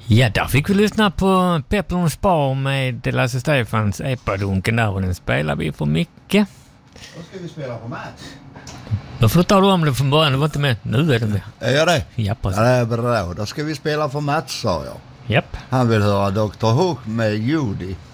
Ja, där fick vi lyssna på Peplon Spar med Lasse Stefans Epadunken där, och den spelar vi för mycket. Då ska vi spela på Mats. Då får du ta om det från början, du var inte med. Nu är det med. Är jag det? Ja, precis. Ja, det är bra. Då ska vi spela för Mats, sa jag. Japp. Han vill höra Dr. Who med Judy.